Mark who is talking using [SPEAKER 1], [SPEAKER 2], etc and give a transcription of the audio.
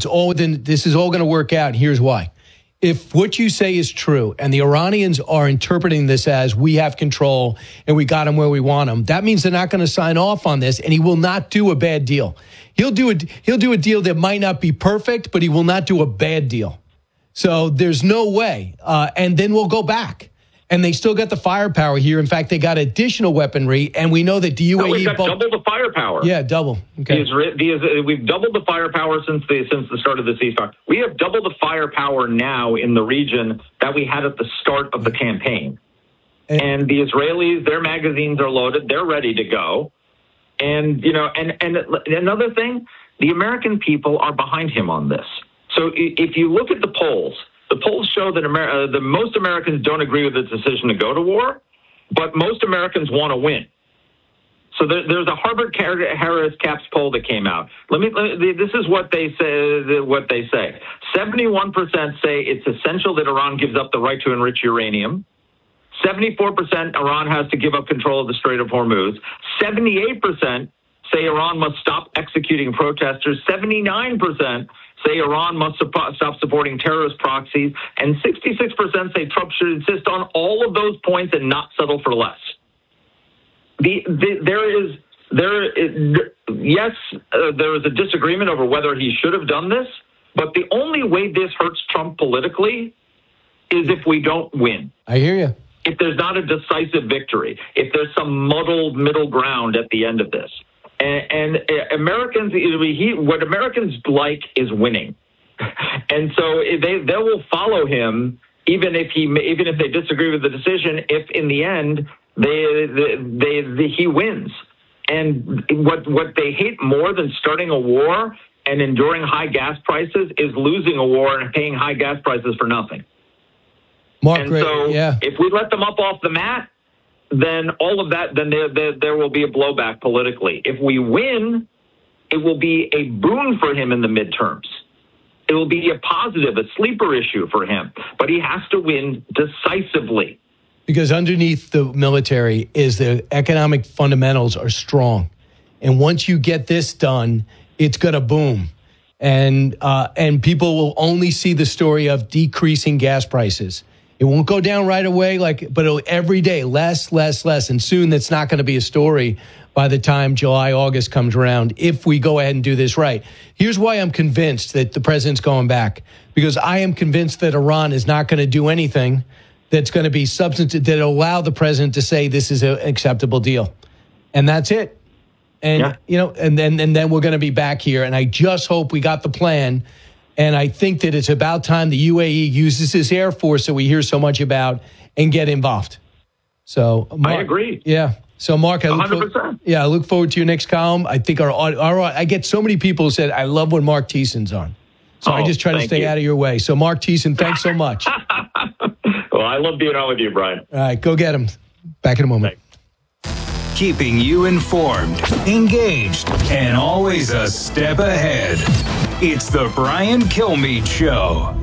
[SPEAKER 1] this is all going to work out. Here's why. If what you say is true and the Iranians are interpreting this as we have control and we got them where we want them, that means they're not going to sign off on this, and he will not do a bad deal. He'll do a deal that might not be perfect, but he will not do a bad deal. So there's no way. And then we'll go back. And they still got the firepower here. In fact, they got additional weaponry, and we know that the UAE...
[SPEAKER 2] we've got double the firepower.
[SPEAKER 1] Yeah, double. Okay.
[SPEAKER 2] We've doubled the firepower since the start of the ceasefire. We have double the firepower now in the region that we had at the start of the campaign. And the Israelis, their magazines are loaded. They're ready to go. And, and another thing, the American people are behind him on this. So if you look at the polls show that most Americans don't agree with the decision to go to war, but most Americans want to win. So there's a Harvard-Harris Capps poll that came out. This is what they say. 71% say it's essential that Iran gives up the right to enrich uranium. 74% Iran has to give up control of the Strait of Hormuz. 78% say Iran must stop executing protesters. 79% say Iran must stop supporting terrorist proxies, and 66% say Trump should insist on all of those points and not settle for less. There is a disagreement over whether he should have done this, but the only way this hurts Trump politically is if we don't win.
[SPEAKER 1] I hear you.
[SPEAKER 2] If there's not a decisive victory, if there's some muddled middle ground at the end of this. And Americans, what Americans like is winning, and so they will follow him even if they disagree with the decision. If in the end he wins, and what they hate more than starting a war and enduring high gas prices is losing a war and paying high gas prices for nothing.
[SPEAKER 1] Mark,
[SPEAKER 2] if we let them up off the mat, then all of that, then there will be a blowback politically. If we win, it will be a boon for him in the midterms. It will be a positive, a sleeper issue for him. But he has to win decisively.
[SPEAKER 1] Because underneath the military is the economic fundamentals are strong. And once you get this done, it's going to boom. And people will only see the story of decreasing gas prices. It won't go down right away, but every day, less. And soon that's not going to be a story by the time July, August comes around if we go ahead and do this right. Here's why I'm convinced that the president's going back, because I am convinced that Iran is not going to do anything that's going to be substantive, that will allow the president to say this is an acceptable deal. And that's it. And, and then we're going to be back here. And I just hope we got the plan. And I think that it's about time the UAE uses this Air Force that we hear so much about and get involved. So Mark,
[SPEAKER 2] I agree.
[SPEAKER 1] Yeah. So Mark, I
[SPEAKER 2] 100%.
[SPEAKER 1] look forward to your next column. I think I get so many people who said, I love when Mark Thiessen's on. So I just try to stay out of your way. So Mark Thiessen, thanks so much.
[SPEAKER 2] Well, I love being on with you, Brian.
[SPEAKER 1] All right, go get him. Back in a moment.
[SPEAKER 2] Thanks.
[SPEAKER 3] Keeping you informed, engaged, and always a step ahead. It's the Brian Kilmeade Show.